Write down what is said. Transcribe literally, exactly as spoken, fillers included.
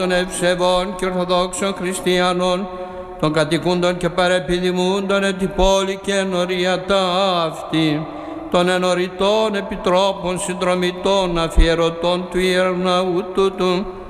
των ευσεβών και ορθοδόξων χριστιανών, των κατοικούντων και παρεπιδημούντων εν την πόλη και ενορία ταύτη, των ενοριτών επιτρόπων, συνδρομητών, αφιερωτών του Ιερού Ναού τούτου,